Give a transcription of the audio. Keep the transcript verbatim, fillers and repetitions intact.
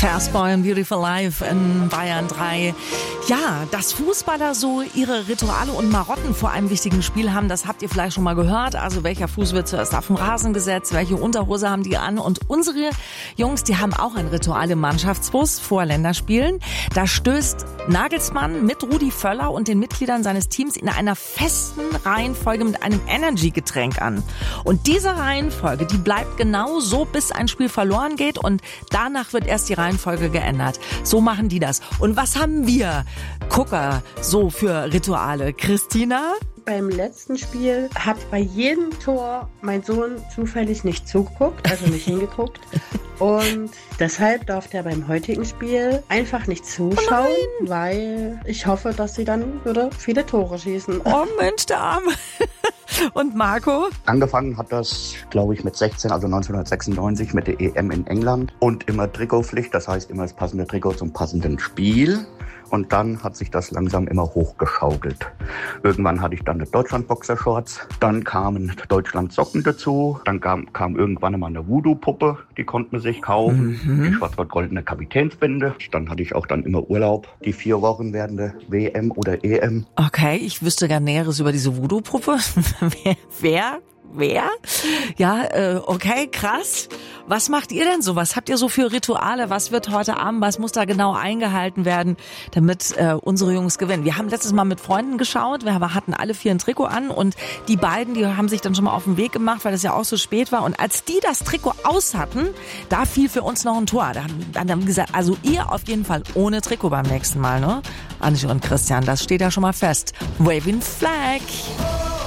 Fastball and Beautiful Life in Bayern drei. Ja, dass Fußballer so ihre Rituale und Marotten vor einem wichtigen Spiel haben, das habt ihr vielleicht schon mal gehört. Also welcher Fuß wird zuerst auf den Rasen gesetzt, welche Unterhose haben die an? Und unsere Jungs, die haben auch ein Ritual im Mannschaftsbus vor Länderspielen. Da stößt Nagelsmann mit Rudi Völler und den Mitgliedern seines Teams in einer festen Reihenfolge mit einem Energy-Getränk an. Und diese Reihenfolge, die bleibt genau so, bis ein Spiel verloren geht und danach wird erst die Reihenfolge geändert. So machen die das. Und was haben wir Gucker so für Rituale? Christina? Beim letzten Spiel hat bei jedem Tor mein Sohn zufällig nicht zugeguckt, also nicht hingeguckt. Und deshalb darf der beim heutigen Spiel einfach nicht zuschauen, oh weil ich hoffe, dass sie dann wieder viele Tore schießen. Oh Mensch, der Arme. Und Marco? Angefangen hat das, glaube ich, mit sechzehn, also neunzehnhundertsechsundneunzig mit der E M in England. Und immer Trikotpflicht, das heißt immer das passende Trikot zum passenden Spiel. Und dann hat sich das langsam immer hochgeschaukelt. Irgendwann hatte ich dann eine Deutschland-Boxershorts. Dann kamen Deutschland-Socken dazu. Dann kam, kam irgendwann mal eine Voodoo-Puppe, die konnte man sich kaufen. Mhm. Die schwarz-goldene Kapitänsbinde. Dann hatte ich auch dann immer Urlaub, die vier Wochen währende W M oder E M. Okay, ich wüsste gar Näheres über diese Voodoo-Puppe. wer? Wer? Wer? Ja, äh, okay, krass. Was macht ihr denn so? Was habt ihr so für Rituale? Was wird heute Abend, was muss da genau eingehalten werden, damit äh, unsere Jungs gewinnen? Wir haben letztes Mal mit Freunden geschaut, wir hatten alle vier ein Trikot an und die beiden, die haben sich dann schon mal auf den Weg gemacht, weil das ja auch so spät war. Und als die das Trikot aus hatten, da fiel für uns noch ein Tor. Da haben, dann haben wir gesagt, also ihr auf jeden Fall ohne Trikot beim nächsten Mal, ne? Anche und Christian, das steht ja schon mal fest. Waving Flag.